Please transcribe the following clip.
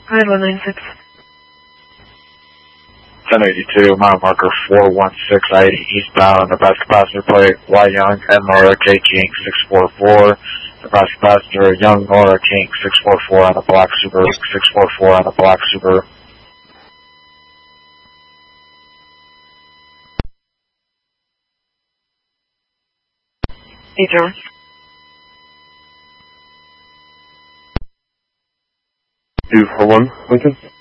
9196. 1082, mile marker 41680 eastbound, Nebraska passenger plate Y Young and Laura K King 644. Nebraska passenger Young Laura King 644 on a black Subaru, 644 on a black Subaru. Hey, George. 241 Lincoln.